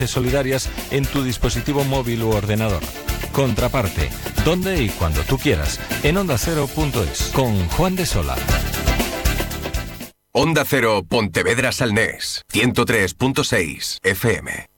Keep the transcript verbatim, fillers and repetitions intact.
solidarias en tu dispositivo móvil u ordenador. Contraparte, donde y cuando tú quieras, en onda cero punto es, con Juan de Sola. Onda Cero Pontevedra Salnés, ciento tres punto seis F M.